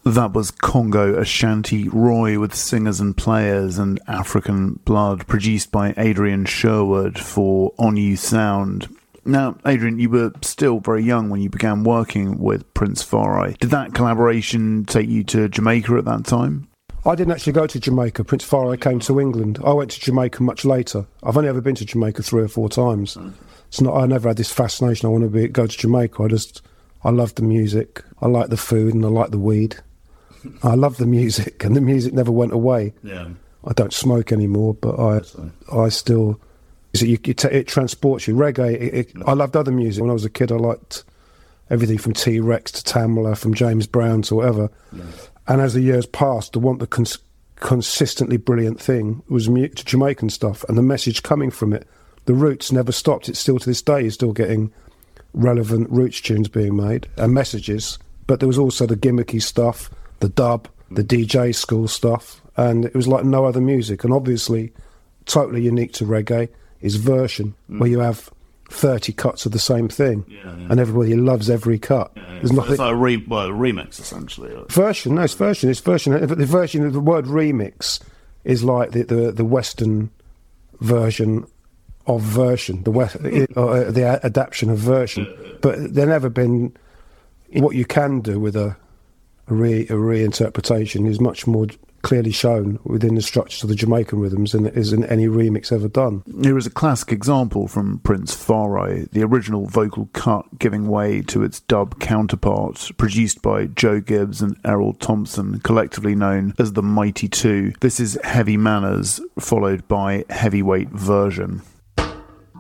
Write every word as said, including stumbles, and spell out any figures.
That was Congo Ashanti Roy with Singers and Players and African Blood, produced by Adrian Sherwood for On You Sound. Now, Adrian, you were still very young when you began working with Prince Farai. Did that collaboration take you to Jamaica at that time? I didn't actually go to Jamaica. Prince Farai came to England. I went to Jamaica much later. I've only ever been to Jamaica three or four times. It's not. I never had this fascination. I want to be, go to Jamaica. I just, I love the music. I like the food and I like the weed. I love the music, and the music never went away. Yeah. I don't smoke anymore, but I, I still. So you, you t- it transports you. Reggae. It, it, I loved other music when I was a kid. I liked everything from T-Rex to Tamla, from James Brown to whatever. Yeah. And as the years passed, the one the cons- consistently brilliant thing was mu- Jamaican stuff, and the message coming from it. The roots never stopped. It's still to this day. You're still getting relevant roots tunes being made and messages. But there was also the gimmicky stuff. The dub, the D J school stuff, and it was like no other music. And obviously, totally unique to reggae is version, mm. where you have thirty cuts of the same thing, yeah, yeah. and everybody loves every cut. Yeah, yeah. There's so nothing. It's like a, re- well, a remix, essentially. Version, no, it's version. It's version. The version of the word remix is like the the, the Western version of version, the West, uh, the adaptation of version. But there never been what you can do with a. A, re, a reinterpretation is much more clearly shown within the structures of the Jamaican rhythms than it is in any remix ever done. Here is a classic example from Prince Farai, the original vocal cut giving way to its dub counterpart, produced by Joe Gibbs and Errol Thompson, collectively known as the Mighty Two. This is Heavy Manners, followed by Heavyweight Version.